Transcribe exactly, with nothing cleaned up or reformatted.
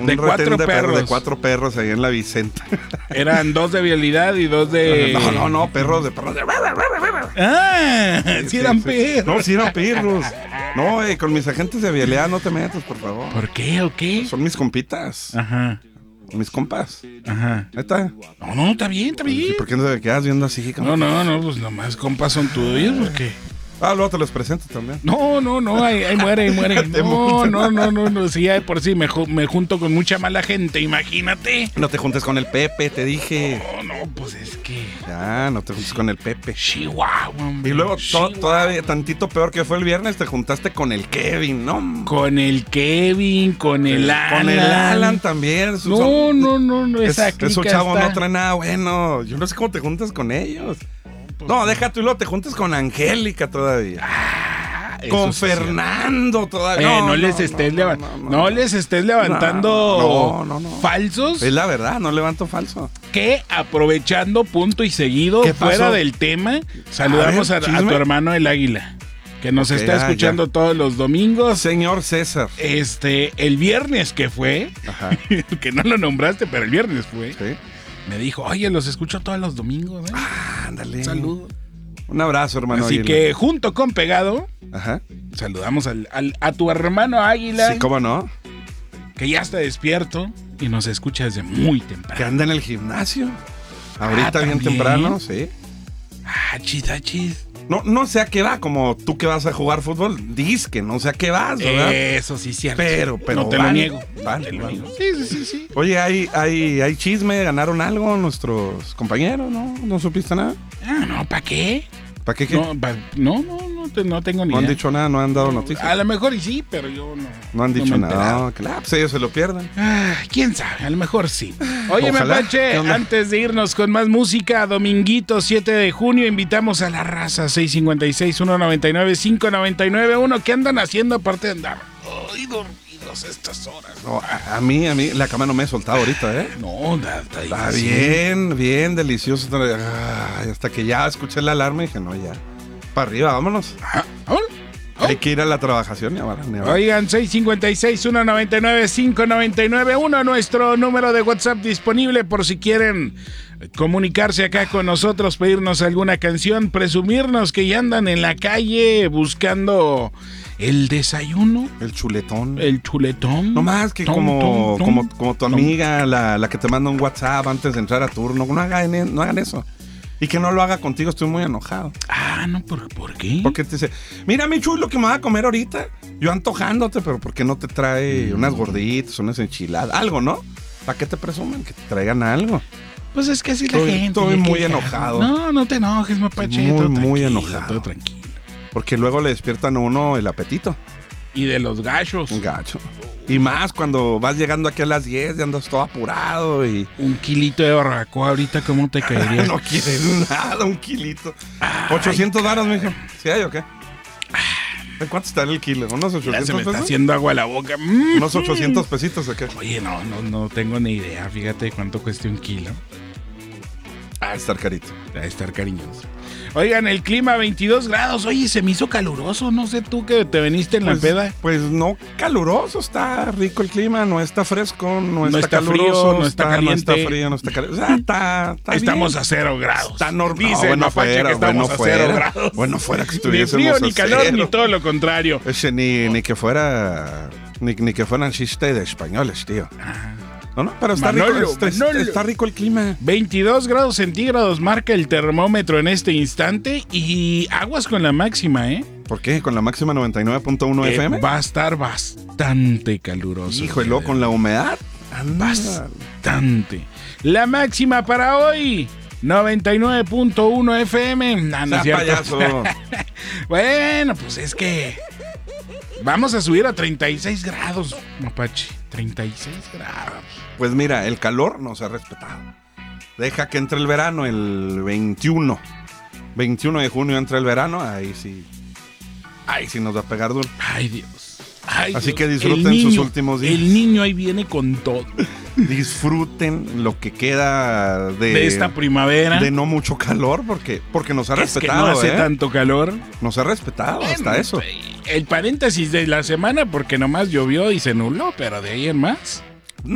un de retén cuatro de perros. De cuatro perros ahí en la Vicenta. Eran dos de vialidad y dos de... No, no, no, perros de perros de... Ah, sí, Sí, eran sí. perros. No, sí eran perros. No, eh, con mis agentes de vialidad no te metas, por favor. ¿Por qué o qué? Son mis compitas, Ajá, mis compas. ajá. ¿Neta? No, no, está bien, está ¿Y bien. por qué no te quedas viendo así? No, no, no, pues nomás compas son tuyos, porque... Ah, luego te los presento también. No, no, no, ahí, ahí muere, ahí muere. Te No, multan. no, no, no, no, si ya de por sí me, ju- me junto con mucha mala gente, imagínate. No te juntes con el Pepe, te dije. No, no, pues es que... Ya, no te juntes con el Pepe. Chihuahua, hombre. Y luego to- Chihuahua. todavía tantito peor que fue el viernes, te juntaste con el Kevin, ¿no? Con el Kevin, con el Alan. Con el Alan también. Son- No, no, no, no, esa es, esos clica chavos está- no traen nada bueno. Yo no sé cómo te juntas con ellos. No, deja tú y luego te juntas con Angélica todavía. Ah, eso Con sí es cierto. Fernando todavía. Eh, no, les estés no, leva- no, no, no, no. les estés levantando No, no, no. falsos Es la verdad, no levanto falso. que aprovechando punto y seguido ¿Qué pasó? fuera del tema, saludamos a, A ver, a chisme. tu hermano el Águila, que nos Ok, está ah, escuchando ya. todos los domingos. Señor César. Este, el viernes que fue, Ajá. que no lo nombraste, pero el viernes fue, Sí. me dijo, oye, los escucho todos los domingos, ¿eh? Ándale. Un saludo. Un abrazo, hermano. Así Águila. que junto con Pegado, Ajá. saludamos al, al- a tu hermano Águila, Sí, ¿cómo no? que ya está despierto y nos escucha desde muy Que temprano. anda en el gimnasio. Ahorita Ah, bien ¿también? temprano, sí. Ah, chis, ah, chis. No, no sé a qué va, como tú que vas a jugar fútbol, dices que no sé a qué vas, ¿verdad? Eso sí es cierto. Pero, pero no te lo vale, niego. vale, Te lo vale. niego. Sí, sí, sí, sí. Oye, hay, hay, hay chisme, ganaron algo nuestros compañeros, ¿no? ¿No supiste nada? Ah, no, ¿para qué? ¿Para qué? qué? No, pa- no, no, no, te- no tengo ni No han idea. dicho nada, no han dado noticias. A lo mejor y sí, pero yo no. No han dicho me he nada. enterado. No, claro, pues ellos se lo pierden. Ah, quién sabe, a lo mejor sí. Oye, Ojalá. Mapache, ¿Qué onda? antes de irnos con más música, dominguito siete de junio, invitamos a la raza seis cinco seis, uno nueve nueve, cinco nueve nueve uno. ¿Qué andan haciendo aparte de andar ay, dormidos estas horas? No, a, a mí, a mí, la cama no me he soltado ahorita, ¿eh? No, da- da- Está sí. bien, bien delicioso. Ay, hasta que ya escuché la alarma y dije, no, ya. Para arriba, vámonos. Ah, vámonos. Hay que ir a la trabajación y ahora. ni ahora. Oigan, seis cinco seis, uno nueve nueve, cinco nueve nueve uno, nuestro número de WhatsApp disponible por si quieren comunicarse acá con nosotros, pedirnos alguna canción, presumirnos que ya andan en la calle buscando el desayuno, El chuletón. el chuletón. No más que Tom, como, tom, tom, como, como tu tom. amiga, la, la que te manda un WhatsApp antes de entrar a turno. No hagan, e- no hagan eso. Y que no lo haga contigo, estoy muy enojado. Ah, no, ¿por, ¿por qué? Porque te dice, mira mi chulo, lo que me va a comer ahorita. Yo antojándote, pero ¿por qué no te trae unas gorditas, unas enchiladas? Algo, ¿no? ¿Para qué te presumen? Que te traigan algo. Pues es que así la Estoy- gente. estoy ya muy que- enojado. No, no te enojes, mapache. Muy, todo muy tranquilo, enojado. Todo tranquilo. Porque luego le despiertan a uno el apetito. Y de los gachos. Un gacho. Y más cuando vas llegando aquí a las diez y andas todo apurado y... Un kilito de barbacoa ahorita, ¿cómo te caería? no quieres nada, un kilito. ochocientos varos, mijo. ¿Sí hay o qué? ¿En cuánto está el kilo? ¿Unos Ya se ochocientos me está pesos? haciendo agua la boca. Mm. ¿Unos ochocientos pesitos o qué? Oye, no, no, no tengo ni idea. Fíjate cuánto cuesta un kilo. Ah, estar carito. Va a estar cariñoso. Oigan, el clima veintidós grados. Oye, se me hizo caluroso. No sé tú que te veniste en Pues, la peda. pues no caluroso, está rico el clima, no está fresco, no, No está, está frío, caluroso, no está no caliente. está frío, no está caliente. O sea, está, está Estamos bien. a cero grados. Está normal. Dice No, el bueno mapache fuera, que estamos bueno a cero fuera. grados. Bueno fuera que Ni estuviésemos frío, ni a calor, cero. ni todo lo contrario. Ese ni, ni que fuera ni, ni que fueran chiste de españoles, tío. No, no, pero está, Manolo, rico, está, Manolo. está rico el clima. veintidós grados centígrados marca el termómetro en este instante y aguas con la máxima, ¿eh? ¿Por qué? Con la máxima noventa y nueve punto uno Eh, F M. va a estar bastante caluroso. Híjole, luego con la humedad. Anda. Bastante. La máxima para hoy, noventa y nueve punto uno F M. No, no es Sea cierto. payaso. Bueno, pues es que vamos a subir a treinta y seis grados, mapache. treinta y seis grados. Pues mira, el calor no se ha respetado. Deja que entre el verano el veintiuno. veintiuno de junio entra el verano, ahí sí. Ahí sí nos va a pegar duro. Ay, Dios. Ay, Así Dios. que disfruten El niño- sus últimos días. El niño ahí viene con todo. Disfruten lo que queda de, De esta primavera. de no mucho calor, porque, porque nos ha es que respetado, no hace ¿eh? tanto calor. Nos ha respetado hasta Bueno, eso. El paréntesis de la semana, porque nomás llovió y se nubló, pero de ahí en más.